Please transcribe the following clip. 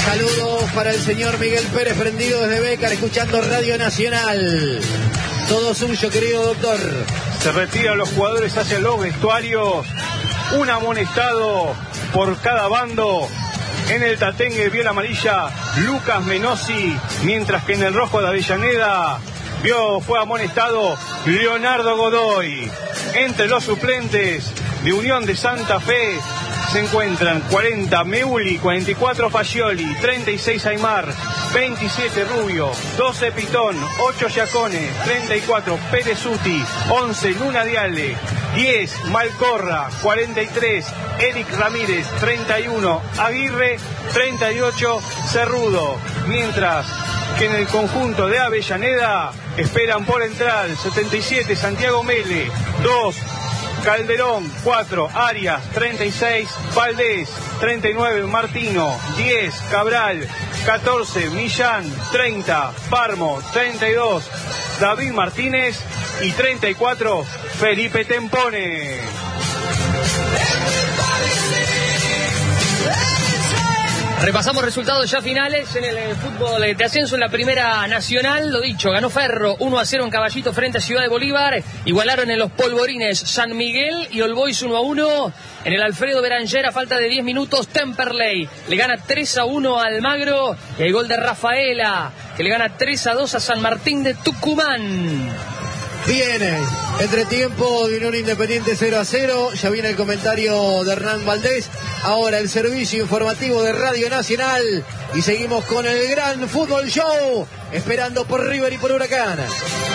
Saludos para el señor Miguel Pérez, prendido desde Bécar, escuchando Radio Nacional. Todo suyo, querido doctor. Se retiran los jugadores hacia los vestuarios. Un amonestado por cada bando. En el tatengue vio la amarilla Lucas Menossi, mientras que en el rojo de Avellaneda fue amonestado Leonardo Godoy. Entre los suplentes de Unión de Santa Fe se encuentran 40 Meuli, 44 Fascioli, 36 Aymar, 27 Rubio, 12 Pitón, 8 Giacone, 34 Perezuti, 11 Luna Diale, 10 Malcorra, 43 Eric Ramírez, 31 Aguirre, 38 Cerrudo. Mientras que en el conjunto de Avellaneda esperan por entrar 77 Santiago Mele, 2 Calderón, 4 Arias, 36 Valdés, 39 Martino, 10 Cabral, 14 Millán, 30 Parmo, 32 David Martínez y 34 Felipe Tempone. Repasamos resultados ya finales en el fútbol de ascenso en la Primera Nacional. Lo dicho, ganó Ferro 1-0 en Caballito frente a Ciudad de Bolívar. Igualaron en los Polvorines San Miguel y All Boys 1-1. En el Alfredo Beranger, a falta de 10 minutos, Temperley le gana 3-1 a Almagro. Y hay gol de Rafaela, que le gana 3-2 a San Martín de Tucumán. Viene entretiempo de Unión Independiente 0-0. Ya viene el comentario de Hernán Valdés. Ahora el servicio informativo de Radio Nacional. Y seguimos con el gran Fútbol Show, esperando por River y por Huracán.